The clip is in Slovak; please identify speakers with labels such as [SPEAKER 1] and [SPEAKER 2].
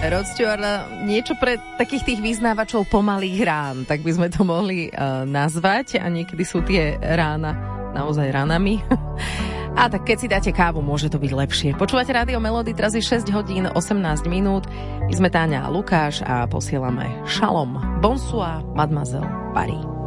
[SPEAKER 1] Rod Stewart, niečo pre takých tých vyznávačov pomalých rán, tak by sme to mohli nazvať, a niekedy sú tie rána naozaj ranami. A tak keď si dáte kávu, môže to byť lepšie. Počúvate Rádio Melody, teraz je 6 hodín 18 minút. My sme Táňa a Lukáš a posielame šalom. Bonsoir, mademoiselle Paris.